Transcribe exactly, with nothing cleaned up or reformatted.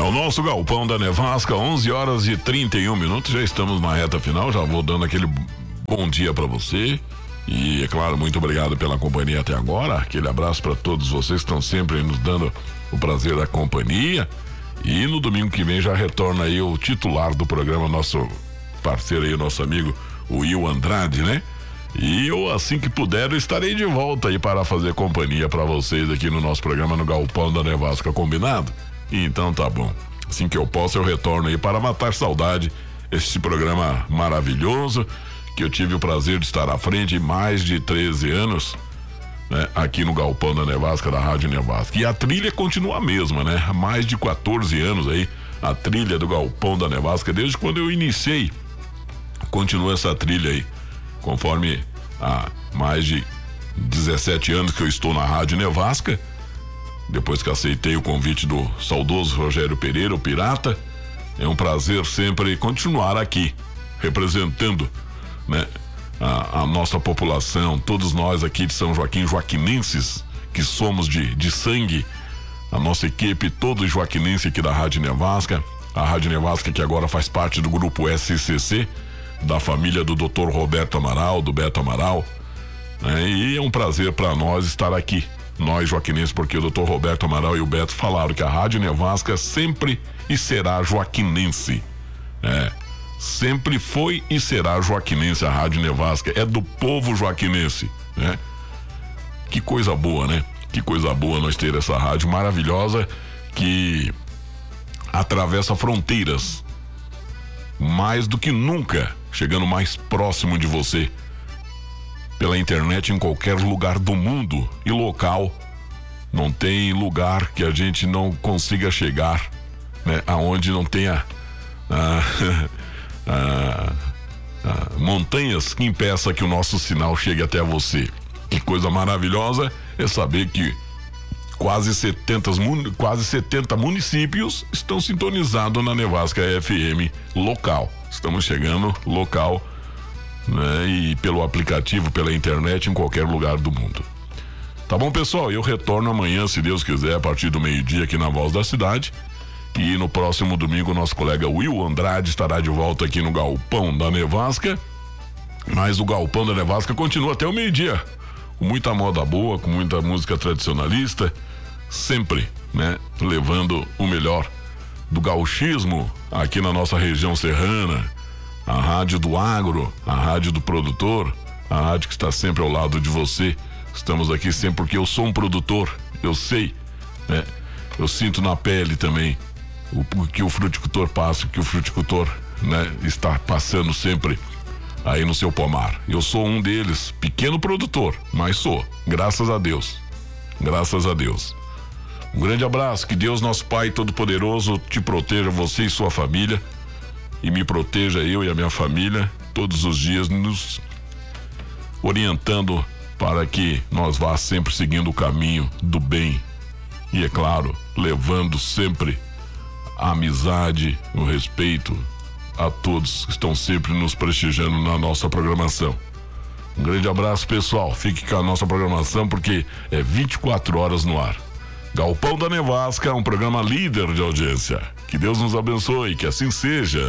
o nosso Galpão da Nevasca, onze horas e trinta e um minutos, já estamos na reta final, já vou dando aquele bom dia para você e, é claro, muito obrigado pela companhia até agora, aquele abraço para todos vocês que estão sempre nos dando o prazer da companhia. E no domingo que vem já retorna aí o titular do programa, nosso parceiro aí, o nosso amigo, o Will Andrade, né? E eu, assim que puder, eu estarei de volta aí para fazer companhia para vocês aqui no nosso programa no Galpão da Nevasca, combinado? Então tá bom. Assim que eu posso, eu retorno aí para matar saudade, este programa maravilhoso, que eu tive o prazer de estar à frente mais de treze anos, né, aqui no Galpão da Nevasca, da Rádio Nevasca. E a trilha continua a mesma, né? Há mais de quatorze anos aí, a trilha do Galpão da Nevasca, desde quando eu iniciei, continua essa trilha aí. Conforme há mais de dezessete anos que eu estou na Rádio Nevasca, depois que aceitei o convite do saudoso Rogério Pereira, o Pirata, é um prazer sempre continuar aqui, representando, né, a, a nossa população, todos nós aqui de São Joaquim, joaquinenses, que somos de, de sangue, a nossa equipe, todo joaquinense aqui da Rádio Nevasca, a Rádio Nevasca que agora faz parte do grupo S C C, da família do doutor Roberto Amaral, do Beto Amaral, né? E é um prazer para nós estar aqui, nós joaquinenses, porque o doutor Roberto Amaral e o Beto falaram que a Rádio Nevasca sempre e será joaquinense, é, sempre foi e será joaquinense a Rádio Nevasca, é do povo joaquinense, né? Que coisa boa, né? Que coisa boa nós ter essa rádio maravilhosa que atravessa fronteiras, mais do que nunca, chegando mais próximo de você, pela internet em qualquer lugar do mundo e local. Não tem lugar que a gente não consiga chegar, né? Aonde não tenha ah, ah, ah, montanhas que impeça que o nosso sinal chegue até você. Que coisa maravilhosa é saber que quase setenta, quase setenta municípios estão sintonizados na Nevasca F M local. Estamos chegando local, né? E pelo aplicativo, pela internet, em qualquer lugar do mundo. Tá bom, pessoal? Eu retorno amanhã, se Deus quiser, a partir do meio-dia aqui na Voz da Cidade. E no próximo domingo, nosso colega Will Andrade estará de volta aqui no Galpão da Nevasca. Mas o Galpão da Nevasca continua até o meio-dia, com muita moda boa, com muita música tradicionalista, sempre, né, levando o melhor do gauchismo aqui na nossa região serrana, a rádio do agro, a rádio do produtor, a rádio que está sempre ao lado de você. Estamos aqui sempre porque eu sou um produtor, eu sei, né, eu sinto na pele também o, o que o fruticultor passa, o que o fruticultor, né, está passando sempre aí no seu pomar. Eu sou um deles, pequeno produtor, mas sou, graças a Deus, graças a Deus. Um grande abraço, que Deus, nosso Pai Todo-Poderoso, te proteja, você e sua família, e me proteja eu e a minha família, todos os dias nos orientando para que nós vá sempre seguindo o caminho do bem, e é claro, levando sempre a amizade, o respeito a todos que estão sempre nos prestigiando na nossa programação. Um grande abraço, pessoal. Fique com a nossa programação, porque é vinte e quatro horas no ar. Galpão da Nevasca, um programa líder de audiência. Que Deus nos abençoe, que assim seja.